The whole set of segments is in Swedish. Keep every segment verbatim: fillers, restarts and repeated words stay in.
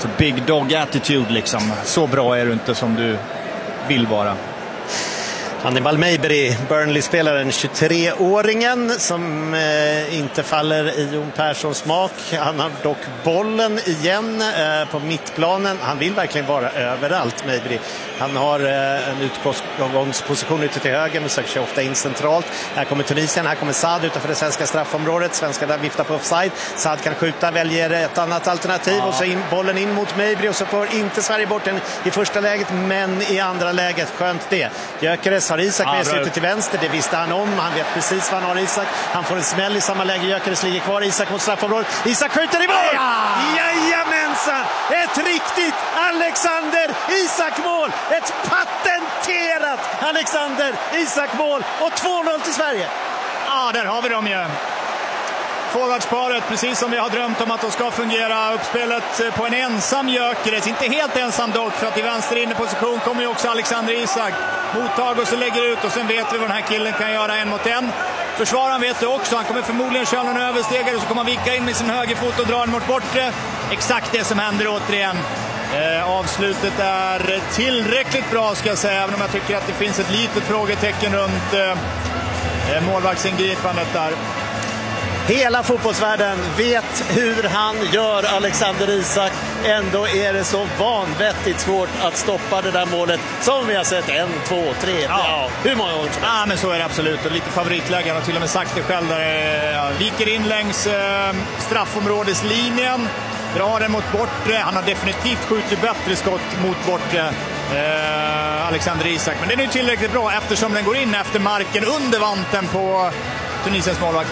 Så big dog attitude liksom. Så bra är du inte som du vill vara. Hannibal Mejberi, Burnley-spelaren, tjugotre-åringen som eh, inte faller i Jon Perssons smak. Han har dock bollen igen eh, på mittplanen. Han vill verkligen vara överallt, Mejberi. Han har eh, en utgångsposition ute till höger men söker sig ofta in centralt. Här kommer Tunisien, här kommer Saad utanför det svenska straffområdet. Svenskarna viftar på offside. Saad kan skjuta, väljer ett annat alternativ ja. och så in bollen in mot Mejberi och så får inte Sverige bort den i första läget men i andra läget. Skönt det. Gyökeres har Isak med sig ute till vänster, det visste han om. Han vet precis vad han har Isak. Han får en smäll i samma läge, Gyökeres ligger kvar. Isak mot straffområdet. Isak skjuter i mål! Ja! Jajamensan! Ett riktigt Alexander Isak-mål! Ett patenterat Alexander Isak-mål! Och två noll till Sverige. Ja, där har vi dem ju. Forwardsparet, precis som vi har drömt om att de ska fungera. Uppspelet på en ensam Gyökeres, inte helt ensam dock, för att i vänster inne position kommer ju också Alexander Isak. Mottag och så lägger ut och sen vet vi vad den här killen kan göra en mot en. Försvararen vet det också, han kommer förmodligen köra någon överstegare och så kommer han vicka in med sin högerfot och dra den mot bortre. Exakt det som händer återigen. Eh, avslutet är tillräckligt bra ska jag säga, även om jag tycker att det finns ett litet frågetecken runt eh, målvaktsingripandet där. Hela fotbollsvärlden vet hur han gör Alexander Isak. Ändå är det så vanvettigt svårt att stoppa det där målet som vi har sett en, två, tre, ja. Ja, hur många år? Ja, men så är det absolut. Och lite favoritläge. Han har till och med sagt det själv där. Ja, viker in längs eh, straffområdeslinjen. Drar den mot bortre. Han har definitivt skjutit bättre skott mot bortre. Eh, Alexander Isak. Men den är ju tillräckligt bra eftersom den går in efter marken under vanten på Tunisiens målvakt.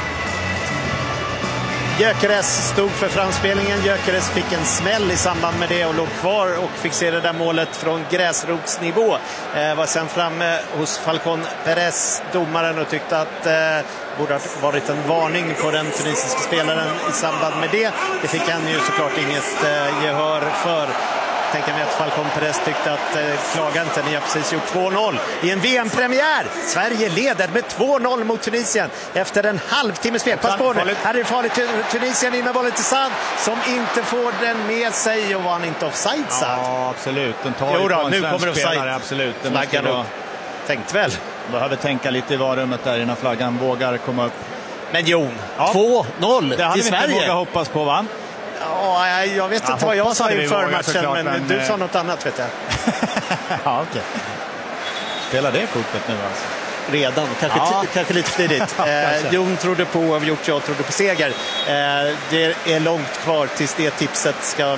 Gyökeres stod för framspelningen. Gyökeres fick en smäll i samband med det och låg kvar och fick se det där målet från gräsrotsnivå. Eh, var sen framme hos Falcon Perez, domaren, och tyckte att eh, borde ha varit en varning på den tunisiska spelaren i samband med det. Det fick han ju såklart inget eh, gehör för. Tänker mig att Falcon Perez tyckte att eh, klaga inte, ni har precis gjort två noll i en V M-premiär. Sverige leder med två noll mot Tunisien efter en halvtimme spel. Pass på nu, här är det farligt. Tunisien in med bollen till Saad som inte får den med sig, och var han inte offside, Saad? Ja, absolut. Den tar jo då, på en nu kommer offside. Spelare, absolut. Den flaggan upp. Tänkt väl. Behöver tänka lite i varummet där innan flaggan vågar komma upp. Men Jon, ja. två noll till Sverige. Det hade vi inte vågat hoppas på, va? Ja, jag vet inte ja, vad jag sa inför matchen, såklart, men, men du sa något annat, vet jag. Ja, okej. Okay. Spelar det kortet nu alltså? Redan, kanske, ja. t- kanske lite tidigt. ja, eh, Jon trodde på avgjort, jag trodde på seger. Eh, det är långt kvar tills det tipset ska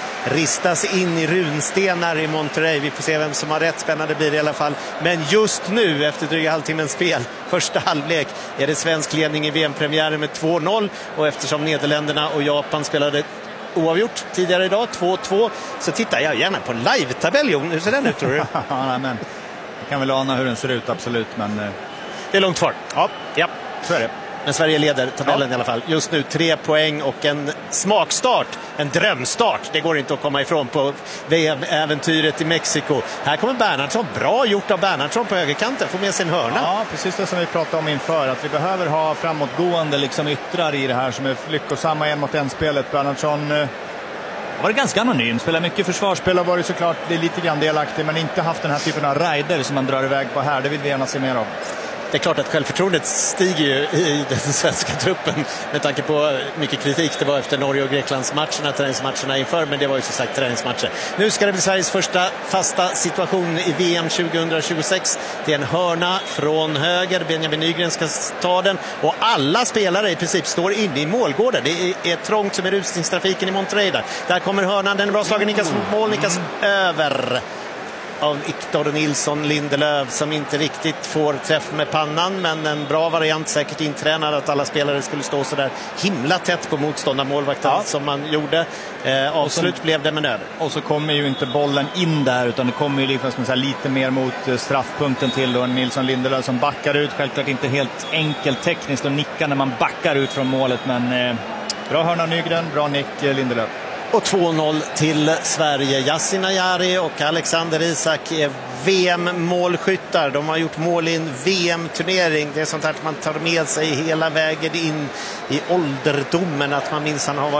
ristas in i runstenar i Monterrey. Vi får se vem som har rätt, spännande blir det i alla fall. Men just nu, efter dryga halvtimmens spel, första halvlek, är det svensk ledning i V M-premiären med två noll. Och eftersom Nederländerna och Japan spelade oavgjort tidigare idag, två två, så tittar jag gärna på live-tabell, Jon. Hur ser den ut, tror du? Ja, men jag kan väl ana hur den ser ut, absolut, men det är långt kvar. Ja, ja, så är det. Men Sverige leder tabellen ja. i alla fall. Just nu tre poäng och en smakstart, en drömstart. Det går inte att komma ifrån på V M-äventyret i Mexiko. Här kommer Bernhardsson, bra gjort av Bernhardsson på högerkanten, får med sin hörna. Ja, precis det som vi pratade om inför, att vi behöver ha framåtgående liksom yttrar i det här som är lyckosamma en mot en spelet. Bernhardsson var det ganska anonym, spelar mycket försvarsspel och varit såklart det är lite grann delaktig, men inte haft den här typen av rider som man drar iväg på här. Det vill vi gärna se mer av. Det är klart att självförtroendet stiger ju i den svenska truppen med tanke på mycket kritik det var efter Norge och Greklands matcherna, träningsmatcherna inför, men det var ju så sagt träningsmatcher. Nu ska det bli Sveriges första fasta situation i V M tjugohundratjugosex. Det är en hörna från höger, Benjamin Nygren ska ta den och alla spelare i princip står inne i målgården. Det är, är trångt som är rusningstrafiken i Monterrey där. Där kommer hörnan, den är bra slagen, Nikas mål, Nikas över av Victor Nilsson Lindelöf som inte riktigt får träff med pannan, men en bra variant, säkert intränad att alla spelare skulle stå så där himla tätt på motståndarmålvakten ja. som man gjorde. Eh, avslut så, blev det men över. Och så kommer ju inte bollen in där, utan det kommer ju liksom, så här, lite mer mot straffpunkten till då Nilsson Lindelöf som backar ut, självklart inte helt enkelt tekniskt att nicka när man backar ut från målet, men eh, bra hörna Nygren, bra nick Lindelöf. Och två noll till Sverige. Yasin Ayari och Alexander Isak är V M-målskyttar. De har gjort mål i en V M-turnering. Det är sånt här att man tar med sig hela vägen in i ålderdomen, att man minns han har varit